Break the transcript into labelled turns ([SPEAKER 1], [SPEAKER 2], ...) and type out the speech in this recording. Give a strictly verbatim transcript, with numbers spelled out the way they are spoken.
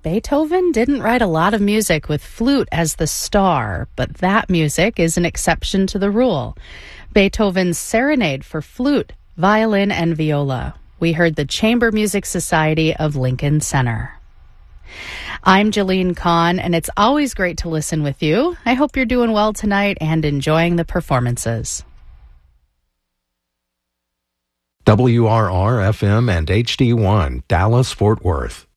[SPEAKER 1] Beethoven didn't write a lot of music with flute as the star, but that music is an exception to the rule. Beethoven's Serenade for flute, violin, and viola. We heard the Chamber Music Society of Lincoln Center. I'm Jalene Kahn, and it's always great to listen with you. I hope you're doing well tonight and enjoying the performances.
[SPEAKER 2] W R R F M and H D one, Dallas, Fort Worth.